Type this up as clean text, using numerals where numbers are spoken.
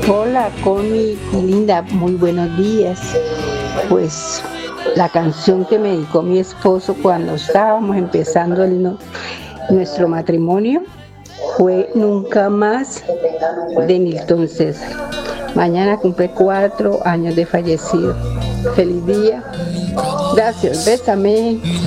Hola, Connie y Linda, muy buenos días. Pues la canción que me dedicó mi esposo cuando estábamos empezando nuestro matrimonio fue Nunca Más de Milton César. Mañana cumple 4 años de fallecido. Feliz día. Gracias, bésame.